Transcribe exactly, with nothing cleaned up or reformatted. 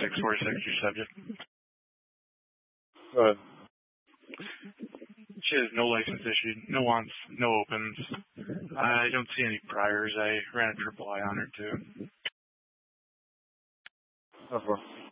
six forty-six, your subject. Go ahead. She has no license issued, no wants, no opens. I don't see any priors. I ran a triple I on her too. How far?